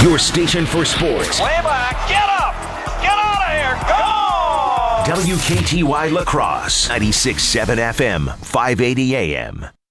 Your station for sports. Way back. Get up. Get out of here. Go! WKTY La Crosse, 96.7 FM, 580 AM.